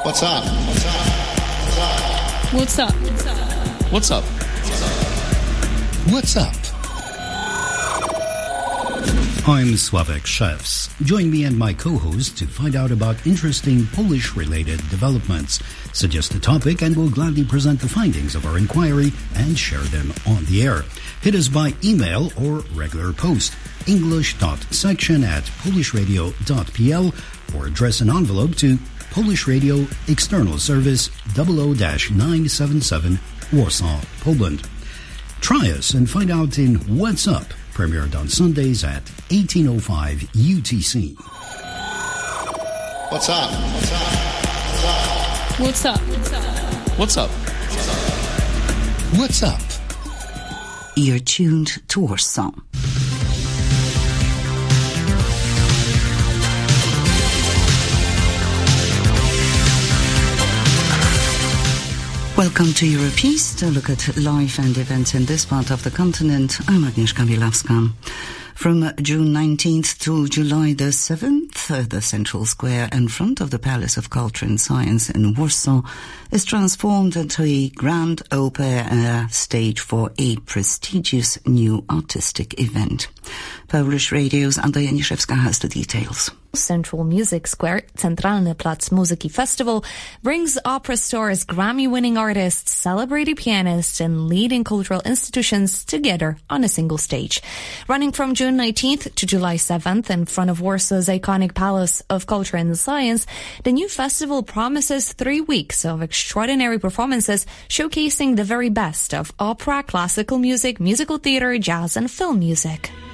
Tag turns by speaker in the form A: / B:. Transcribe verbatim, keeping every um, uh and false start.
A: What's up? What's up?
B: What's up?
C: What's up?
A: What's up?
D: I'm Sławek Szewc. Join me and my co-host to find out about interesting Polish-related developments. Suggest a topic and we'll gladly present the findings of our inquiry and share them on the air. Hit us by email or regular post, english.section at polishradio.pl, or address an envelope to Polish Radio External Service double oh nine seven seven, Warsaw, Poland. Try us and find out in What's Up, premiered on Sundays at eighteen oh five U T C.
A: What's up? What's up?
B: What's up?
C: What's up?
A: What's up?
E: You're tuned to Warsaw. Welcome to Europeast, a look at life and events in this part of the continent. I'm Agnieszka Bielawska. From June nineteenth to July the seventh, the central square in front of the Palace of Culture and Science in Warsaw is transformed into a grand open-air stage for a prestigious new artistic event. Polish Radio's Andrea Niszewska has the details.
F: Central Music Square, Centralny Plac Muzyki Festival, brings opera stars, Grammy-winning artists, celebrated pianists, and leading cultural institutions together on a single stage. Running from June nineteenth to July seventh in front of Warsaw's iconic Palace of Culture and Science, the new festival promises three weeks of extraordinary performances showcasing the very best of opera, classical music, musical theatre, jazz, and film music.